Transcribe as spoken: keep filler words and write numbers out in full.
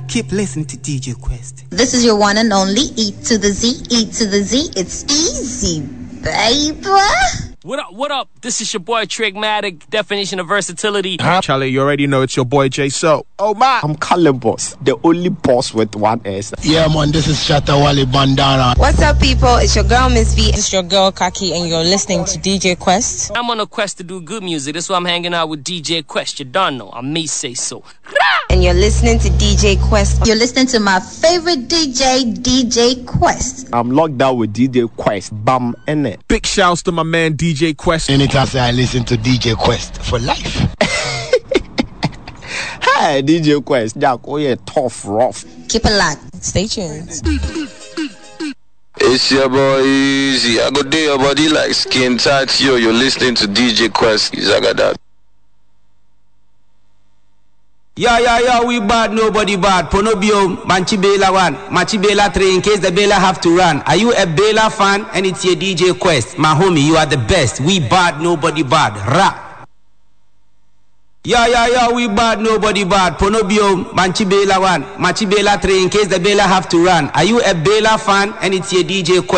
Keep listening to D J Quest. This is your one and only E to the Z, E to the Z. It's easy, baby. What up, what up? This is your boy Trigmatic, definition of versatility. Huh? Charlie, you already know it's your boy J So. Oh my, I'm Colin Boss, the only boss with one S. Yeah man, this is Shatawale Bandana. What's up people, it's your girl Miss V. This is your girl Kaki and you're listening to D J Quest. I'm on a quest to do good music, that's why I'm hanging out with D J Quest. You don't know, I may say so. And you're listening to D J Quest. You're listening to my favorite D J, D J Quest. I'm locked down with D J Quest. Bam, innit? Big shouts to my man D J Quest. Anytime I listen to D J Quest for life. Hey, D J Quest. Jack, oh yeah, tough, rough. Keep it locked. Stay tuned. It's your boy Easy. I go do your body like skin tight. Yo, you're listening to D J Quest. Zagadat. Yeah, yeah, yeah, we bad, nobody bad. Ponobio, Manchi Bela one, Machi Bela three, in case the Bela have to run. Are you a Bela fan? And it's your D J Quest. My homie, you are the best. We bad, nobody bad. Ra. Yeah, yeah, yeah, we bad, nobody bad. Ponobio, Manchi Bela one, Machi Bela three, in case the Bela have to run. Are you a Bela fan? And it's your D J Quest.